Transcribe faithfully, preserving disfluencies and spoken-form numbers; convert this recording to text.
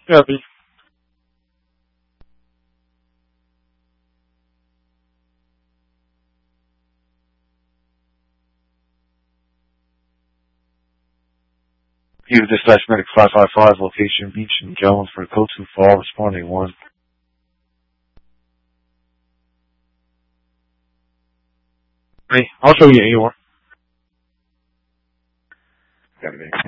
Copy. You dispatch medic five five five, location Beach and Jones for code two fall, responding one. Hey, I'll show you anymore. Got it, man.